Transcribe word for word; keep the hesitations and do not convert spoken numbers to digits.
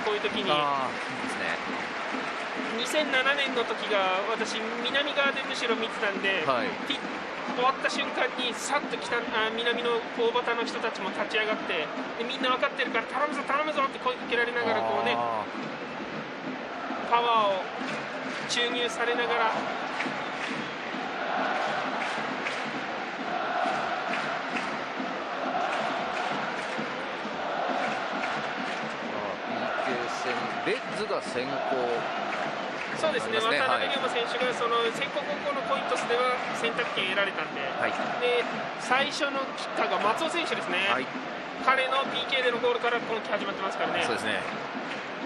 こういう時に。 あー、いいですね。 にせんななねんの時が私南側でむしろ見てたんで、 はい、 ピッ終わった瞬間にさっと北あ南の大畑の人たちも立ち上がって、でみんな分かってるから頼むぞ頼むぞって声かけられながらこうねあパワーを注入されながら。 レッズが先行。 そうですね、渡辺龍馬選手がその先行後攻のコイントスでは選択権得られたんで、 はい、 で最初のキッカーが松尾選手ですね、 はい、 彼の ピーケー でのゴールからこの期始まってますからね。 そうですね。